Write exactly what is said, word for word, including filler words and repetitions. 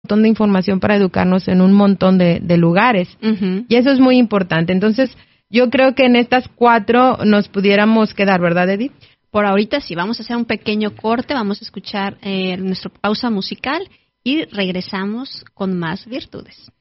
montón de información para educarnos en un montón de, de lugares. Uh-huh. Y eso es muy importante. Entonces, yo creo que en estas cuatro nos pudiéramos quedar, ¿verdad, Edith? Por ahorita sí, vamos a hacer un pequeño corte, vamos a escuchar eh, nuestra pausa musical y regresamos con más virtudes.